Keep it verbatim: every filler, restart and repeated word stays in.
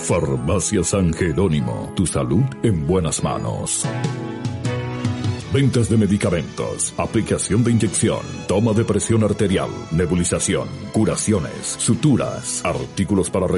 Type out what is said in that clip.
Farmacia San Jerónimo, tu salud en buenas manos. Ventas de medicamentos, aplicación de inyección, toma de presión arterial, nebulización, curaciones, suturas, artículos para